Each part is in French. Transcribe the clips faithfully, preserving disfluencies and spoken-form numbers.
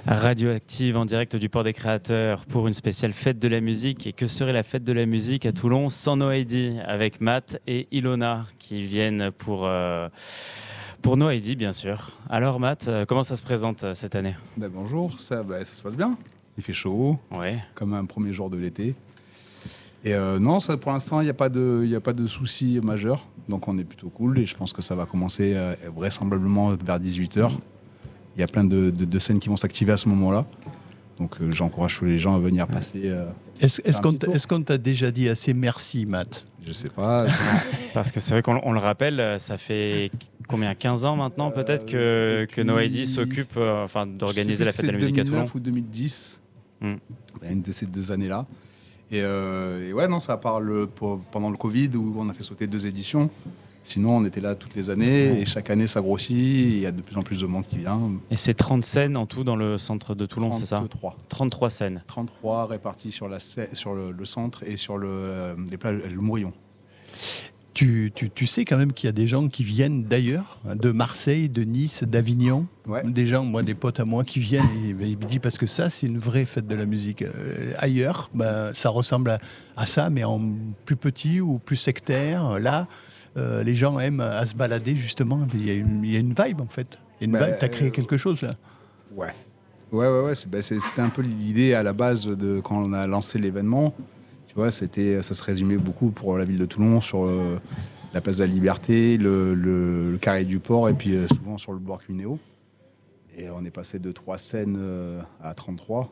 Radioactive en direct du Port des Créateurs pour une spéciale fête de la musique. Et que serait la fête de la musique à Toulon sans No I D, avec Matt et Ilona qui viennent pour, euh, pour No I D bien sûr. Alors Matt, comment ça se présente cette année ? Ben bonjour, ça, ben, ça se passe bien. Il fait chaud, ouais. Comme un premier jour de l'été. Et euh, non, ça, pour l'instant, il n'y a pas de, il n'y a pas de soucis majeurs. Donc on est plutôt cool et je pense que ça va commencer euh, vraisemblablement vers dix-huit heures. Il y a plein de, de, de scènes qui vont s'activer à ce moment-là. Donc euh, j'encourage tous les gens à venir passer. Euh, est-ce, est-ce, qu'on est-ce qu'on t'a déjà dit assez merci, Matt ? Je sais pas. Parce que c'est vrai qu'on on le rappelle, ça fait combien, quinze ans maintenant peut-être que, euh, que No I D s'occupe euh, enfin, d'organiser la fête de la musique à Toulon. deux mille neuf ou deux mille dix, hmm. Une de ces deux années-là. Et, euh, et ouais, non, ça part le, pour, pendant le Covid où on a fait sauter deux éditions. Sinon, on était là toutes les années et chaque année, ça grossit. Il y a de plus en plus de monde qui vient. Et c'est trente scènes en tout dans le centre de Toulon, c'est ça ? trente-trois. trente-trois scènes. trente-trois réparties sur, la, sur le, le centre et sur le, les plages, le Mourillon. Tu, tu, tu sais quand même qu'il y a des gens qui viennent d'ailleurs, de Marseille, de Nice, d'Avignon. Ouais. Des gens, moi, des potes à moi qui viennent et ben, ils me disent parce que ça, c'est une vraie fête de la musique. Euh, ailleurs, ben, ça ressemble à, à ça, mais en plus petit ou plus sectaire. Là, euh, les gens aiment à se balader justement. Il y a une, il y a une vibe en fait. Il y a une bah, vibe. T'as créé euh, quelque chose là. Ouais. Ouais, ouais, ouais. C'est, bah, c'est, c'était un peu l'idée à la base de quand on a lancé l'événement. Ouais, c'était, ça se résumait beaucoup pour la ville de Toulon sur euh, la place de la Liberté, le, le, le carré du port et puis euh, souvent sur le bord Cunéo. Et on est passé de trois scènes euh, à trente-trois.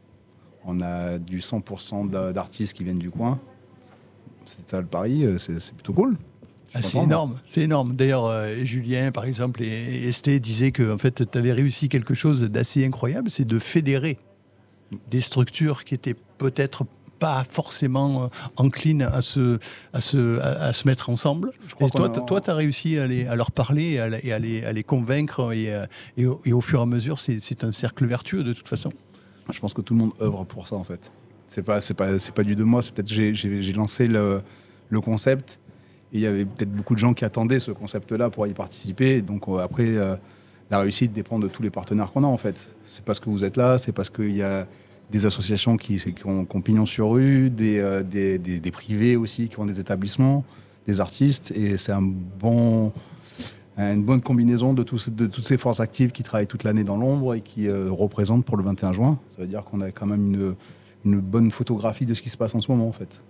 On a du cent pour cent d'artistes qui viennent du coin. C'est ça le pari, c'est, c'est plutôt cool. Ah, c'est énorme, c'est énorme. D'ailleurs, euh, Julien, par exemple, et Esté disaient que en fait, tu avais réussi quelque chose d'assez incroyable, c'est de fédérer des structures qui étaient peut-être pas forcément euh, encline à se, à, se, à, à se mettre ensemble. Je crois et toi, a... toi, tu as réussi à, les, à leur parler et à, et à, les, à les convaincre. Et, à, et, au, et au fur et à mesure, c'est, c'est un cercle vertueux de toute façon. Je pense que tout le monde œuvre pour ça, en fait. C'est pas, c'est pas, c'est pas du de moi. C'est peut-être j'ai, j'ai, j'ai lancé le, le concept et il y avait peut-être beaucoup de gens qui attendaient ce concept-là pour y participer. Donc euh, après, euh, la réussite dépend de tous les partenaires qu'on a, en fait. C'est parce que vous êtes là, c'est parce qu'il y a des associations qui, qui, ont, qui ont pignon sur rue, des, euh, des, des, des privés aussi qui ont des établissements, des artistes. Et c'est un bon, une bonne combinaison de, tous, de toutes ces forces actives qui travaillent toute l'année dans l'ombre et qui euh, représentent pour le vingt et un juin. Ça veut dire qu'on a quand même une, une bonne photographie de ce qui se passe en ce moment, en fait.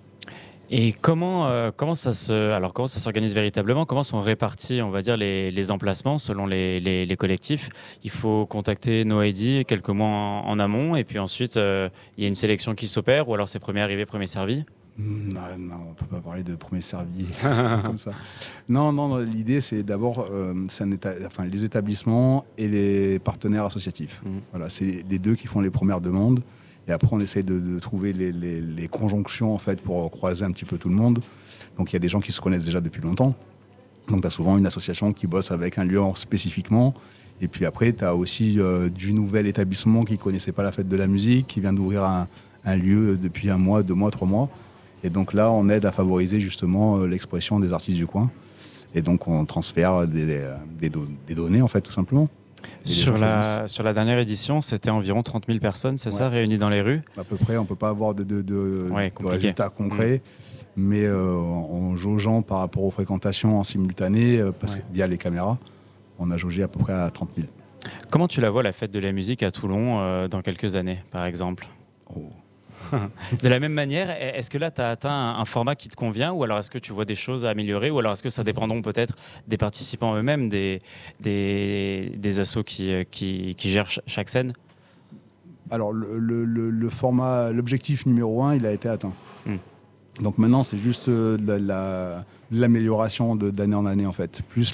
Et comment, euh, comment, ça se, alors comment ça s'organise véritablement ? Comment sont répartis, on va dire, les, les emplacements selon les, les, les collectifs ? Il faut contacter No I D quelques mois en, en amont et puis ensuite, euh, il y a une sélection qui s'opère ou alors c'est premier arrivé, premier servi ? Non, non, on ne peut pas parler de premier servi comme ça. Non, non, l'idée c'est d'abord euh, c'est un état, enfin, les établissements et les partenaires associatifs. Mmh. Voilà, c'est les deux qui font les premières demandes. Et après, on essaye de, de trouver les, les, les conjonctions en fait, pour croiser un petit peu tout le monde. Donc, il y a des gens qui se connaissent déjà depuis longtemps. Donc, tu as souvent une association qui bosse avec un lieu spécifiquement. Et puis après, tu as aussi euh, du nouvel établissement qui ne connaissait pas la fête de la musique, qui vient d'ouvrir un, un lieu depuis un mois, deux mois, trois mois. Et donc là, on aide à favoriser justement euh, l'expression des artistes du coin. Et donc, on transfère des, des, des, do- des données, en fait, tout simplement. Sur la, sur la dernière édition, c'était environ trente mille personnes, c'est ouais. ça, réunies dans les rues ? À peu près, on ne peut pas avoir de, de, de, ouais, de résultats concrets, mmh. mais euh, en jaugeant par rapport aux fréquentations en simultané, euh, parce ouais. que via les caméras, on a jaugé à peu près à trente mille. Comment tu la vois, la fête de la musique à Toulon, euh, dans quelques années, par exemple ? oh. De la même manière, est-ce que là, tu as atteint un format qui te convient ou alors est-ce que tu vois des choses à améliorer ou alors est-ce que ça dépendront peut-être des participants eux-mêmes, des, des, des assos qui, qui, qui gèrent chaque scène ? Alors, le, le, le format, l'objectif numéro un, il a été atteint. Hmm. Donc maintenant, c'est juste de, la, de l'amélioration de, d'année en année, en fait. Plus